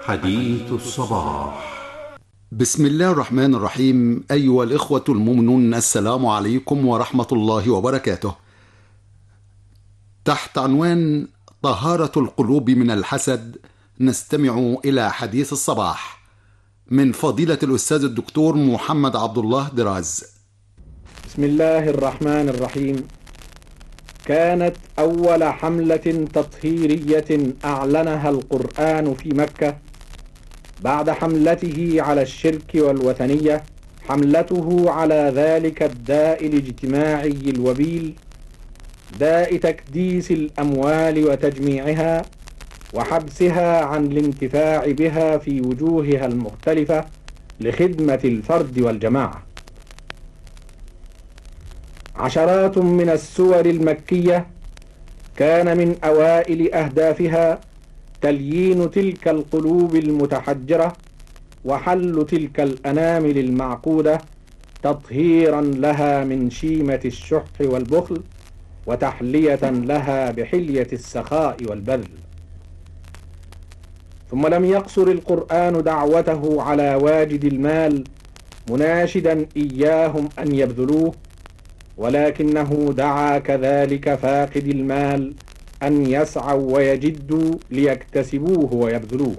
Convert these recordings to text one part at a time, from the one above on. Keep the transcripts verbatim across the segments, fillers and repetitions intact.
حديث الصباح. بسم الله الرحمن الرحيم. أيها الإخوة المؤمنون، السلام عليكم ورحمة الله وبركاته. تحت عنوان طهارة القلوب من الحسد نستمع إلى حديث الصباح من فضيلة الأستاذ الدكتور محمد عبد الله دراز. بسم الله الرحمن الرحيم. كانت أول حملة تطهيرية أعلنها القرآن في مكة بعد حملته على الشرك والوثنية حملته على ذلك الداء الاجتماعي الوبيل، داء تكديس الأموال وتجميعها وحبسها عن الانتفاع بها في وجوهها المختلفة لخدمة الفرد والجماعة. عشرات من السور المكية كان من أوائل أهدافها تليين تلك القلوب المتحجرة وحل تلك الأنامل المعقودة تطهيرا لها من شيمة الشح والبخل وتحلية لها بحلية السخاء والبذل. ثم لم يقصر القرآن دعوته على واجد المال مناشدا إياهم أن يبذلوه، ولكنه دعا كذلك فاقد المال أن يسعوا ويجدوا ليكتسبوه ويبذلوه.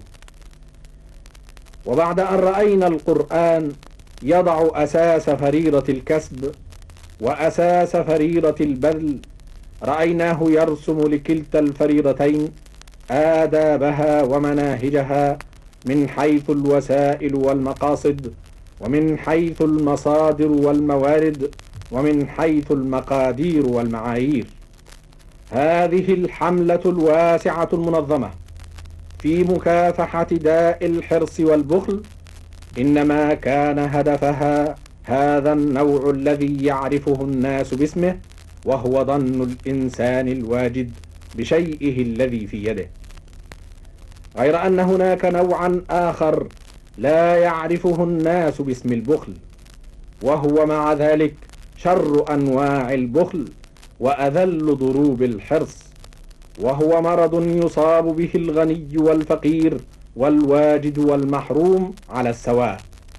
وبعد أن رأينا القرآن يضع أساس فريضة الكسب وأساس فريضة البذل، رأيناه يرسم لكلتا الفريضتين آدابها ومناهجها من حيث الوسائل والمقاصد، ومن حيث المصادر والموارد، ومن حيث المقادير والمعايير. هذه الحملة الواسعة المنظمة في مكافحة داء الحرص والبخل إنما كان هدفها هذا النوع الذي يعرفه الناس باسمه، وهو ظن الإنسان الواجد بشيئه الذي في يده، غير أن هناك نوعا آخر لا يعرفه الناس باسم البخل، وهو مع ذلك شر أنواع البخل وأذل ضروب الحرص، وهو مرض يصاب به الغني والفقير والواجد والمحروم على السواء.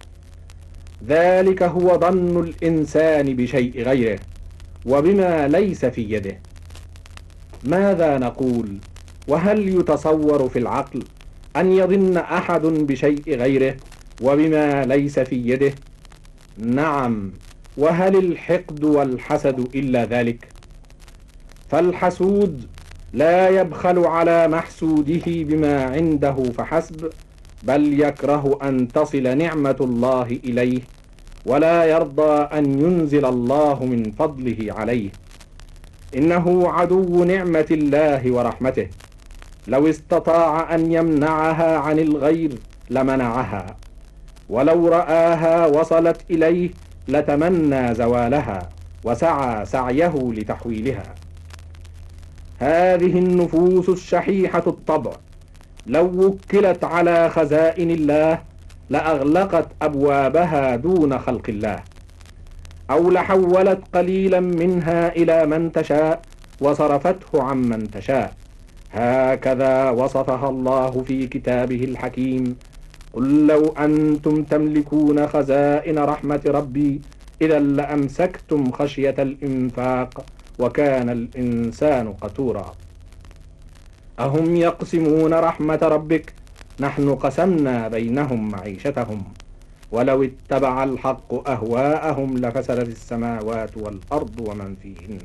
ذلك هو ظن الإنسان بشيء غيره وبما ليس في يده. ماذا نقول؟ وهل يتصور في العقل أن يظن أحد بشيء غيره وبما ليس في يده؟ نعم، وهل الحقد والحسد إلا ذلك؟ فالحسود لا يبخل على محسوده بما عنده فحسب، بل يكره أن تصل نعمة الله إليه، ولا يرضى أن ينزل الله من فضله عليه. إنه عدو نعمة الله ورحمته، لو استطاع أن يمنعها عن الغير لمنعها، ولو رآها وصلت إليه لتمنى زوالها وسعى سعيه لتحويلها. هذه النفوس الشحيحة الطبع لو وكلت على خزائن الله لأغلقت أبوابها دون خلق الله، أو لحولت قليلا منها إلى من تشاء وصرفته عن من تشاء. هكذا وصفها الله في كتابه الحكيم: قل لو أنتم تملكون خزائن رحمة ربي إذا لأمسكتم خشية الإنفاق وكان الإنسان قتورا. أهم يقسمون رحمة ربك؟ نحن قسمنا بينهم معيشتهم ولو اتبع الحق أهواءهم لفسدت السماوات والأرض ومن فيهن.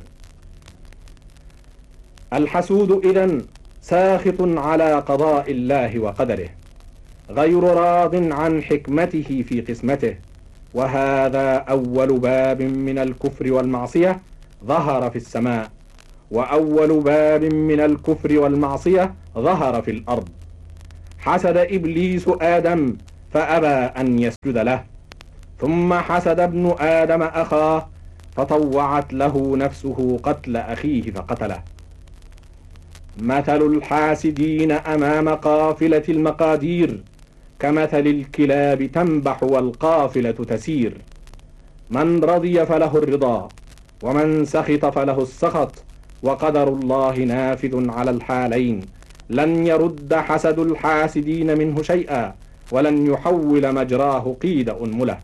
الحسود إذن ساخط على قضاء الله وقدره، غير راض عن حكمته في قسمته، وهذا أول باب من الكفر والمعصية ظهر في السماء، وأول باب من الكفر والمعصية ظهر في الأرض. حسد إبليس آدم فأبى أن يسجد له، ثم حسد ابن آدم أخاه فطوعت له نفسه قتل أخيه فقتله. مثل الحاسدين أمام قافلة المقادير كمثل الكلاب تنبح والقافلة تسير، من رضي فله الرضا ومن سخط فله السخط، وقدر الله نافذ على الحالين، لن يرد حسد الحاسدين منه شيئا، ولن يحول مجراه قيد أنملة.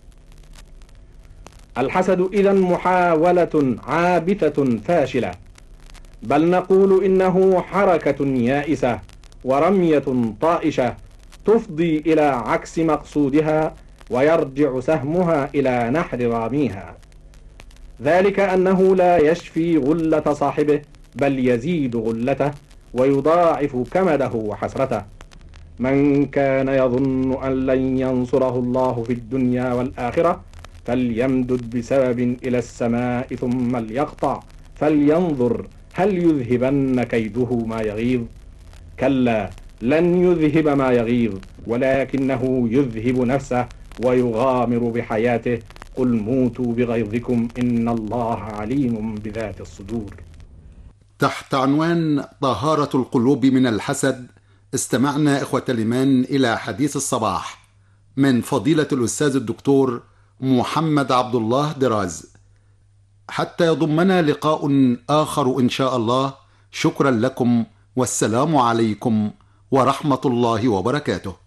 الحسد إذن محاولة عابثة فاشلة، بل نقول إنه حركة يائسة ورمية طائشة تفضي إلى عكس مقصودها، ويرجع سهمها إلى نحر راميها. ذلك أنه لا يشفي غلة صاحبه، بل يزيد غلته ويضاعف كمده وحسرته. من كان يظن أن لن ينصره الله في الدنيا والآخرة فليمدد بسبب إلى السماء ثم ليقطع، فلينظر هل يذهبن كيده ما يغيظ. كلا، لن يذهب ما يغيظ، ولكنه يذهب نفسه ويغامر بحياته. قل موتوا بغيظكم إن الله عليم بذات الصدور. تحت عنوان طهارة القلوب من الحسد، استمعنا إخوة الإيمان إلى حديث الصباح من فضيلة الأستاذ الدكتور محمد عبد الله دراز. حتى يضمنا لقاء آخر إن شاء الله، شكرا لكم، والسلام عليكم ورحمة الله وبركاته.